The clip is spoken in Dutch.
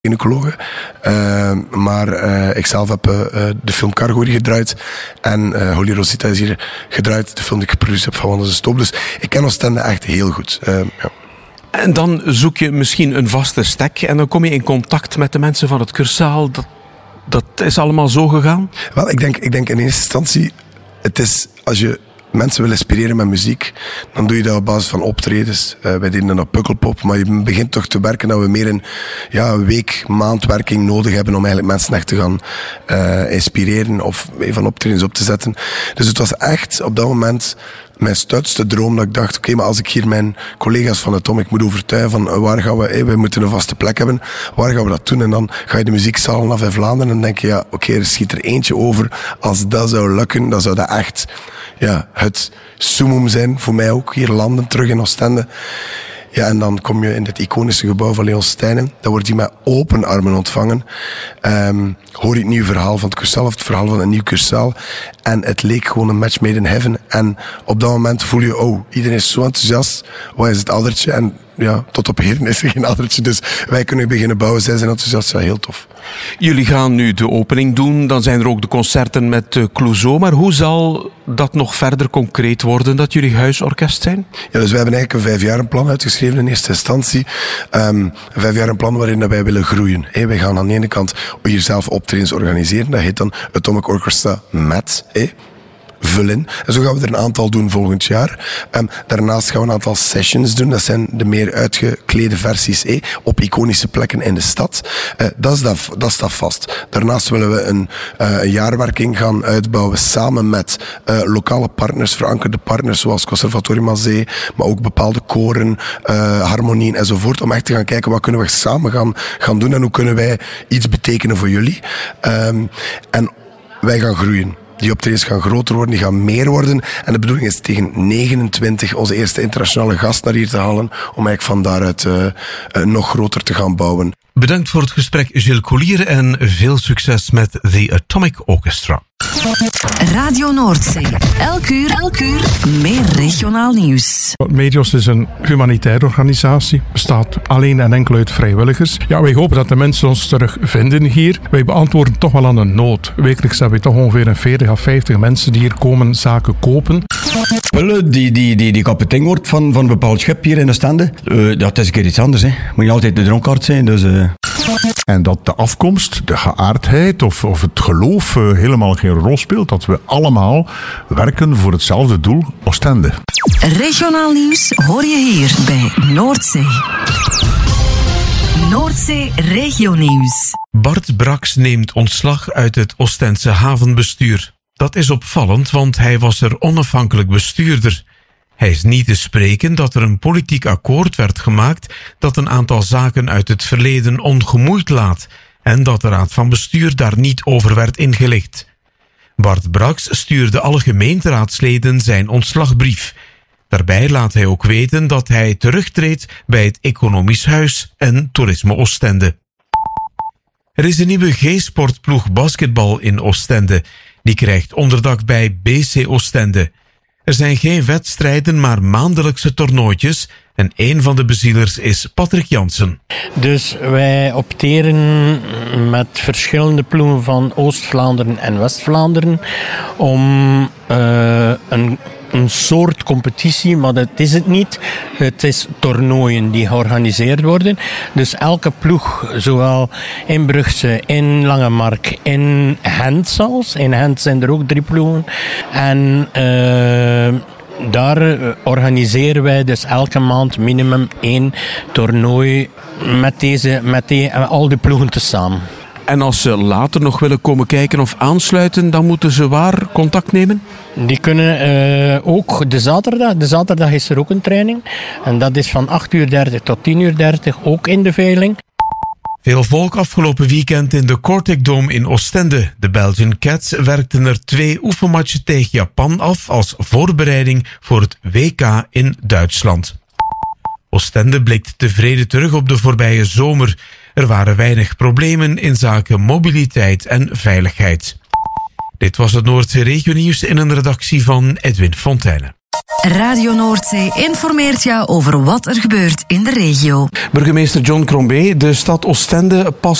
gynaecologe. Maar ik zelf heb de film Cargo hier gedraaid. En Holy Rosita is hier gedraaid. De film die ik geproduceerd heb van Wanda de Stoop. Dus ik ken Oostende echt heel goed. Ja. En dan zoek je misschien een vaste stek. En dan kom je in contact met de mensen van het Cursaal. Dat is allemaal zo gegaan? Wel, ik denk in eerste instantie... Het is, als je mensen wil inspireren met muziek, dan doe je dat op basis van optredens. Wij deden dat op Pukkelpop, maar je begint toch te werken dat we meer een week, maandwerking nodig hebben om eigenlijk mensen echt te gaan inspireren of van optredens op te zetten. Dus het was echt op dat moment mijn stoutste droom dat ik dacht, oké, maar als ik hier mijn collega's van Atomic moet overtuigen van waar gaan we moeten een vaste plek hebben, waar gaan we dat doen? En dan ga je de muziekzalen af in Vlaanderen en dan denk je, ja, oké, er schiet er eentje over. Als dat zou lukken, dan zou dat echt het summum zijn, voor mij ook, hier landen, terug in Oostende. Ja, en dan kom je in dit iconische gebouw van Leon Steinen. Dan wordt hij met open armen ontvangen. Hoor je het nieuwe verhaal van het Cursaal, of het verhaal van een nieuw Cursaal. En het leek gewoon een match made in heaven. En op dat moment voel je, iedereen is zo enthousiast. Wat is het addertje? En ja, tot op heden is er geen addertje. Dus wij kunnen beginnen bouwen. Zij zijn enthousiast. Ja, heel tof. Jullie gaan nu de opening doen. Dan zijn er ook de concerten met Clouseau. Maar hoe zal dat nog verder concreet worden, dat jullie huisorkest zijn? Ja, dus wij hebben eigenlijk een 5-jarenplan uitgeschreven in eerste instantie. Een 5-jarenplan waarin wij willen groeien. Wij gaan aan de ene kant hier zelf optredens organiseren. Dat heet dan Atomic Orchestra met... vullen. En zo gaan we er een aantal doen volgend jaar. Daarnaast gaan we een aantal sessions doen. Dat zijn de meer uitgeklede versies op iconische plekken in de stad. Dat staat vast. Daarnaast willen we een jaarwerking gaan uitbouwen samen met lokale partners, verankerde partners zoals Conservatorium aan Zee, maar ook bepaalde koren, harmonieën enzovoort, om echt te gaan kijken wat kunnen we samen gaan doen en hoe kunnen wij iets betekenen voor jullie. En wij gaan groeien. Die optredens gaan groter worden, die gaan meer worden. En de bedoeling is tegen 29 onze eerste internationale gast naar hier te halen, om eigenlijk van daaruit nog groter te gaan bouwen. Bedankt voor het gesprek, Gilles Collier, en veel succes met The Atomic Orchestra. Radio Noordzee. Elk uur meer regionaal nieuws. Medios is een humanitaire organisatie. Bestaat alleen en enkel uit vrijwilligers. Ja, wij hopen dat de mensen ons terug vinden hier. Wij beantwoorden toch wel aan een nood. Wekelijks hebben we toch ongeveer een 40 à 50 mensen die hier komen zaken kopen. Wel, die kapitein wordt van een bepaald schip hier in Oostende. Dat is een keer iets anders. Moet je altijd de dronkaard zijn. Dus, En dat de afkomst, de geaardheid of het geloof helemaal geen rol speelt. Dat we allemaal werken voor hetzelfde doel, Oostende. Regionaal nieuws hoor je hier bij Noordzee. Noordzee Regionieuws. Bart Brax neemt ontslag uit het Oostendse havenbestuur. Dat is opvallend, want hij was er onafhankelijk bestuurder. Hij is niet te spreken dat er een politiek akkoord werd gemaakt dat een aantal zaken uit het verleden ongemoeid laat en dat de Raad van Bestuur daar niet over werd ingelicht. Bart Brax stuurde alle gemeenteraadsleden zijn ontslagbrief. Daarbij laat hij ook weten dat hij terugtreedt bij het Economisch Huis en Toerisme Oostende. Er is een nieuwe G-sportploeg basketbal in Oostende. Die krijgt onderdak bij BC Oostende. Er zijn geen wedstrijden, maar maandelijkse toernooitjes en een van de bezielers is Patrick Jansen. Dus wij opteren met verschillende ploegen van Oost-Vlaanderen en West-Vlaanderen om een soort competitie, maar dat is het niet. Het is toernooien die georganiseerd worden. Dus elke ploeg, zowel in Brugse, in Langemark, in Gent zelfs. In Gent zijn er ook 3 ploegen. En daar organiseren wij dus elke maand minimum 1 toernooi met al die ploegen tezamen. En als ze later nog willen komen kijken of aansluiten, dan moeten ze waar contact nemen? Die kunnen ook de zaterdag. De zaterdag is er ook een training. En dat is van 8:30 tot 10:30, ook in de veiling. Veel volk afgelopen weekend in de Kortrijk Dome in Oostende. De Belgian Cats werkten er 2 oefenmatchen tegen Japan af als voorbereiding voor het WK in Duitsland. Oostende blikt tevreden terug op de voorbije zomer. Er waren weinig problemen in zaken mobiliteit en veiligheid. Dit was het Noordzee Regionieuws in een redactie van Edwin Fontijne. Radio Noordzee informeert jou over wat er gebeurt in de regio. Burgemeester John Crombé, de stad Oostende past